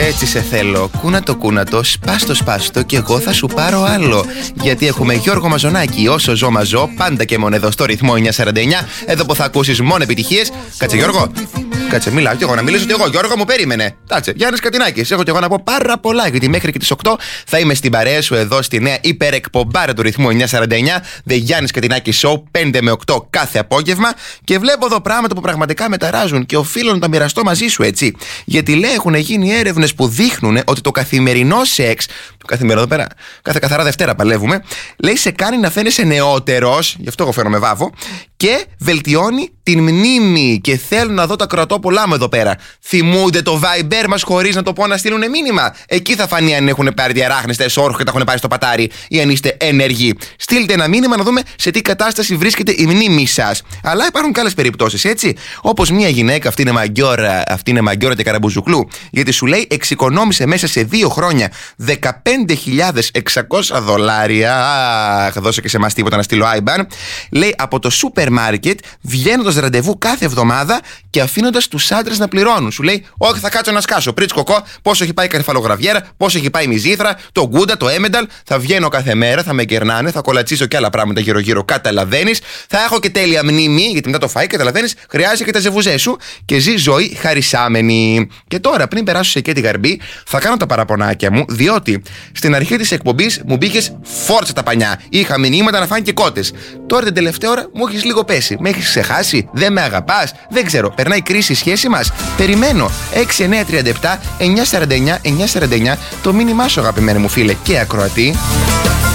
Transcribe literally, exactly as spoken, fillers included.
Έτσι σε θέλω. Κούνατο, κούνατο, σπάστο, σπάστο και εγώ θα σου πάρω άλλο. Γιατί έχουμε Γιώργο Μαζονάκη, όσο ζω μαζό, πάντα και μόνο εδώ στο ρυθμό εννιακόσια σαράντα εννιά. Εδώ που θα ακούσεις μόνο επιτυχίες. Κάτσε Γιώργο. Κάτσε, μιλάω κι εγώ να μιλήσω κι εγώ. Γιώργο μου περίμενε. Κάτσε, Γιάννης Κατινάκης. Έχω κι εγώ να πω πάρα πολλά. Γιατί μέχρι και τις οκτώ θα είμαι στην παρέα σου εδώ στη νέα υπερεκπομπάρα του ρυθμού εννιακόσια σαράντα εννιά. The Γιάννης Κατινάκης Show πέντε με οκτώ κάθε απόγευμα. Και βλέπω εδώ πράγματα που πραγματικά μεταράζουν και οφείλω να τα μοιραστώ μαζί σου, έτσι. Γιατί λέει έχουν γίνει έρευνες που δείχνουν ότι το καθημερινό σεξ. Το καθημερινό εδώ πέρα, κάθε καθαρά Δευτέρα παλεύουμε. Λέει σε κάνει να φαίνεσαι νεότερος. Γι' αυτό εγώ φαίνομαι βάβο. Και βελτιώνει την μνήμη. Και θέλω να δω τα κρατόπουλά μου εδώ πέρα. Θυμούνται το Viber μας χωρίς να το πω να στείλουν μήνυμα. Εκεί θα φανεί αν έχουν πάρει διαράχνηστες όρχους και τα έχουν πάει στο πατάρι ή αν είστε ενεργοί. Στείλτε ένα μήνυμα να δούμε σε τι κατάσταση βρίσκεται η μνήμη σας. Αλλά υπάρχουν και άλλες περιπτώσεις, έτσι. Όπως μια γυναίκα, αυτή είναι μαγκιόρα, αυτή είναι μαγκιόρα και καραμπουζουκλού. Γιατί σου λέει εξοικονόμησε μέσα σε δύο χρόνια δεκαπέντε χιλιάδες εξακόσια δολάρια. Αχ, δώσε και σε εμάς τίποτα να στείλω άι μπαν. Λέει από το σούπερ μάρκετ βγαίνοντας ραντεβού κάθε εβδομάδα και αφήνοντας τους άντρες να πληρώνουν. Σου λέει, όχι, θα κάτσω να σκάσω. Πρίτς κοκό, πόσο έχει πάει η καρφαλογραβιέρα, πόσο έχει πάει η μυζήθρα, το γκούντα, το έμενταλ. Θα βγαίνω κάθε μέρα, θα με κερνάνε, θα κολατσίσω και άλλα πράγματα γύρω-γύρω. Καταλαβαίνεις. Θα έχω και τέλεια μνήμη, γιατί μετά το φάει, καταλαβαίνεις. Χρειάζεται και τα ζεβουζέ σου και ζει ζωή χαρισάμενη. Και τώρα, πριν περάσω σε κέτη γαρμπή, θα κάνω τα παραπονάκια μου, διότι στην αρχή της εκπομπής μου μπήκες φόρτσα τα πανιά. Είχα μηνύματα να φάνε και κότες. Τώρα την τελευταία ώρα μου έχεις λίγο πέσει. Με έχεις ξεχάσει, δεν με αγαπάς, δεν ξέρω. Περνάει κρίση η σχέση μας. Περιμένω. έξι εννιά τρία επτά εννιακόσια σαράντα εννιά εννιακόσια σαράντα εννιά το μήνυμά σου, αγαπημένη μου φίλε και ακροατή.